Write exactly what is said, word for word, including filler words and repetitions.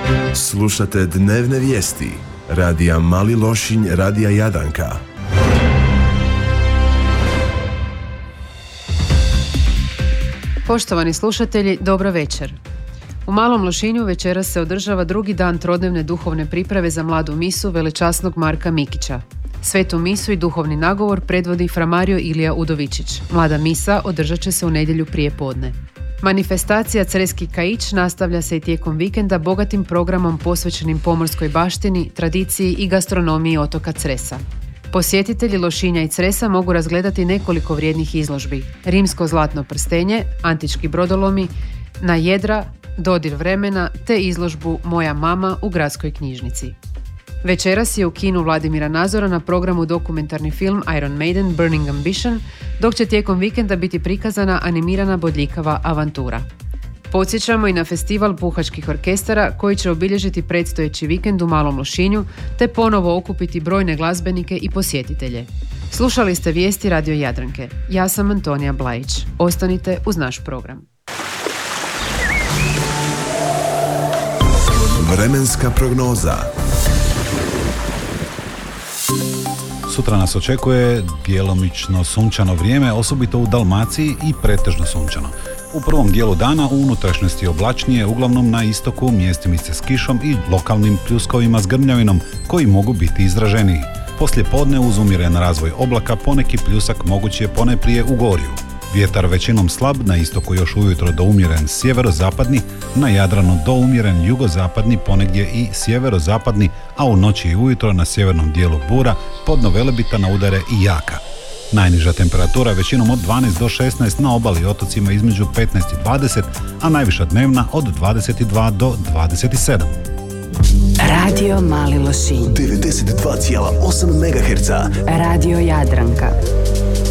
Slušate dnevne vijesti radija Mali Lošinj, radija Jadranka. Poštovani slušatelji, dobro večer. U Malom Lošinju večeras se održava drugi dan trodnevne duhovne priprave za mladu misu velečasnog Marka Mikića. Svetu misu i duhovni nagovor predvodi fra Mario Ilija Udovičić. Mlada misa održat će se u nedjelju prije podne. Manifestacija Creski Kaić nastavlja se i tijekom vikenda bogatim programom posvećenim pomorskoj baštini, tradiciji i gastronomiji otoka Cresa. Posjetitelji Lošinja i Cresa mogu razgledati nekoliko vrijednih izložbi: rimsko zlatno prstenje, antički brodolomi, na jedra, dodir vremena te izložbu Moja mama u gradskoj knjižnici. Večeras je u kinu Vladimira Nazora na programu dokumentarni film Iron Maiden Burning Ambition, dok će tijekom vikenda biti prikazana animirana bodljikava Avantura. Podsjećamo i na festival puhačkih orkestara koji će obilježiti predstojeći vikend u Malom Lošinju te ponovo okupiti brojne glazbenike i posjetitelje. Slušali ste vijesti Radio Jadranke. Ja sam Antonija Blajić. Ostanite uz naš program. Vremenska prognoza. Sutra nas očekuje djelomično sunčano vrijeme, osobito u Dalmaciji, i pretežno sunčano. U prvom dijelu dana u unutrašnjosti oblačnije, uglavnom na istoku mjestimice s kišom i lokalnim pljuskovima s grmljavinom koji mogu biti izraženiji. Poslije podne uz umjeren razvoj oblaka poneki pljusak moguć je ponajprije u Gorju. Vjetar većinom slab, na istoku još ujutro do umjeren sjeverozapadni, na Jadranu do umjeren jugozapadni, ponegdje i sjeverozapadni, a u noći i ujutro na sjevernom dijelu bura, podno Velebita na udare i jaka. Najniža temperatura većinom od dvanaest do šesnaest, na obali i otocima između petnaest i dvadeset, a najviša dnevna od dvadeset dva do dvadeset sedam. Radio Mali Lošinj devedeset dva zarez osam megaherca. Radio Jadranka.